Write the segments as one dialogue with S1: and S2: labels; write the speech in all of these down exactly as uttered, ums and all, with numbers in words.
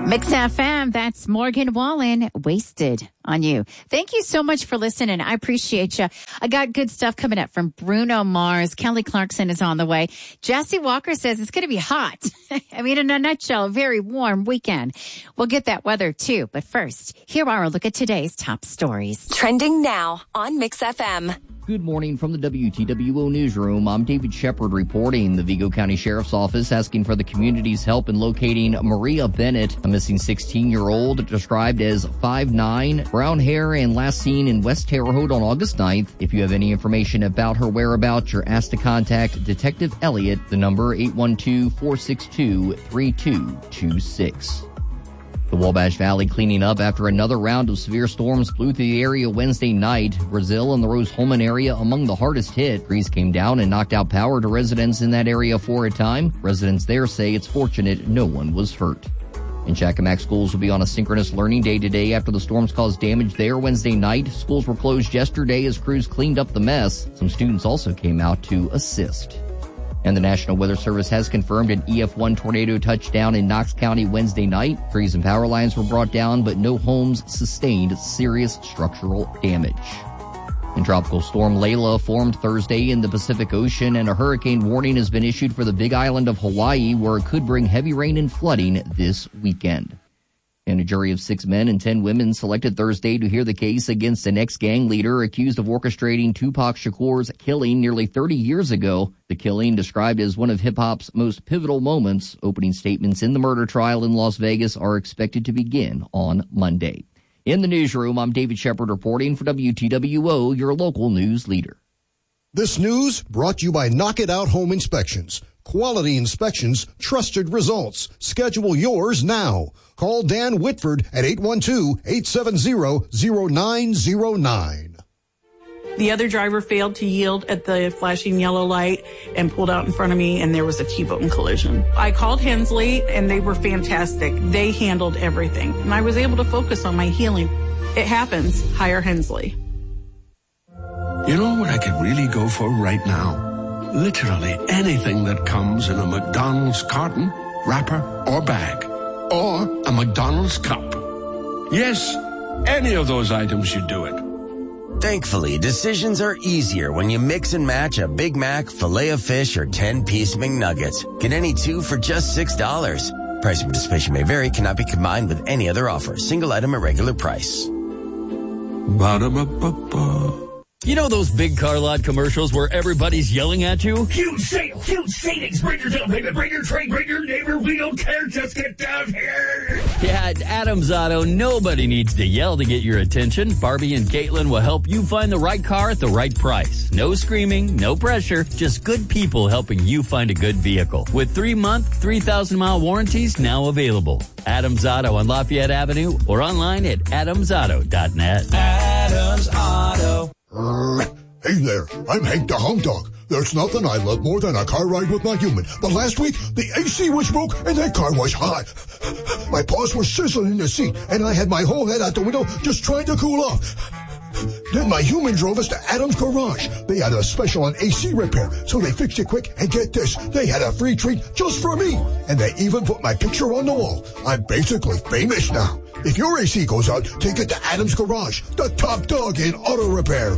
S1: Mix F M, that's Morgan Wallen, Wasted on You. Thank you so much for listening. I appreciate you. I got good stuff coming up from Bruno Mars. Kelly Clarkson is on the way. Jesse Walker says it's going to be hot. I mean, in a nutshell, a very warm weekend. We'll get that weather too. But first, here are a look at today's top stories.
S2: Trending now on Mix F M.
S3: Good morning from the W T W O Newsroom. I'm David Shepard reporting. The Vigo County Sheriff's Office asking for the community's help in locating Maria Bennett, a missing sixteen-year-old described as five nine, brown hair, and last seen in West Terre Haute on August ninth. If you have any information about her whereabouts, you're asked to contact Detective Elliott, the number eight one two, four six two, three two two six. The Wabash Valley cleaning up after another round of severe storms blew through the area Wednesday night. Brazil and the Rose-Hulman area among the hardest hit. Trees came down and knocked out power to residents in that area for a time. Residents there say it's fortunate no one was hurt. In Jackamack, schools will be on a synchronous learning day today after the storms caused damage there Wednesday night. Schools were closed yesterday as crews cleaned up the mess. Some students also came out to assist. And the National Weather Service has confirmed an E F one tornado touchdown in Knox County Wednesday night. Trees and power lines were brought down, but no homes sustained serious structural damage. And Tropical Storm Layla formed Thursday in the Pacific Ocean, and a hurricane warning has been issued for the Big Island of Hawaii, where it could bring heavy rain and flooding this weekend. And a jury of six men and ten women selected Thursday to hear the case against an ex-gang leader accused of orchestrating Tupac Shakur's killing nearly thirty years ago. The killing, described as one of hip-hop's most pivotal moments. Opening statements in the murder trial in Las Vegas are expected to begin on Monday. In the newsroom, I'm David Shepard reporting for W T W O, your local news leader.
S4: This news brought to you by Knock It Out Home Inspections. Quality inspections, trusted results. Schedule yours now. Call Dan Whitford at eight one two, eight seven zero, zero nine zero nine.
S5: The other driver failed to yield at the flashing yellow light and pulled out in front of me, and there was a T-bone collision. I called Hensley, and they were fantastic. They handled everything, and I was able to focus on my healing. It happens. Hire Hensley.
S6: You know what I could really go for right now? Literally anything that comes in a McDonald's carton, wrapper, or bag. Or a McDonald's cup. Yes, any of those items should do it.
S7: Thankfully, decisions are easier when you mix and match a Big Mac, Filet-O-Fish, or ten-piece McNuggets. Get any two for just six dollars. Price and participation may vary, cannot be combined with any other offer. Single item at regular price.
S6: Ba-da-ba-ba-ba.
S8: You know those big car lot commercials where everybody's yelling at you?
S9: Huge sales, huge savings, bring your down payment, bring your trade, bring your neighbor, we don't care, just get down here.
S8: Yeah, at Adams Auto, nobody needs to yell to get your attention. Barbie and Caitlin will help you find the right car at the right price. No screaming, no pressure, just good people helping you find a good vehicle. With three-month, three thousand mile warranties now available. Adams Auto on Lafayette Avenue or online at adams auto dot net.
S10: Adams Auto.
S4: Hey there, I'm Hank the Hound Dog. There's nothing I love more than a car ride with my human. But last week, the A C was broke and that car was hot. My paws were sizzling in the seat and I had my whole head out the window just trying to cool off. Then my human drove us to Adams Garage. They had a special on A C repair, so they fixed it quick. And get this, they had a free treat just for me. And they even put my picture on the wall. I'm basically famous now. If your A C goes out, take it to Adams Garage, the top dog in auto repair.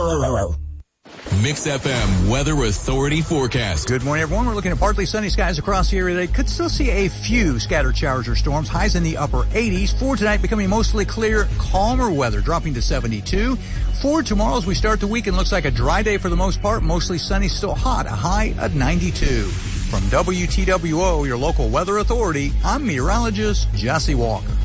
S11: Mix F M Weather Authority forecast.
S12: Good morning, everyone. We're looking at partly sunny skies across the area. They could still see a few scattered showers or storms. Highs in the upper eighties. For tonight, becoming mostly clear, calmer weather, dropping to seventy-two. For tomorrow, as we start the weekend, looks like a dry day for the most part. Mostly sunny, still hot, a high at ninety-two. From W T W O, your local weather authority, I'm meteorologist Jesse Walker.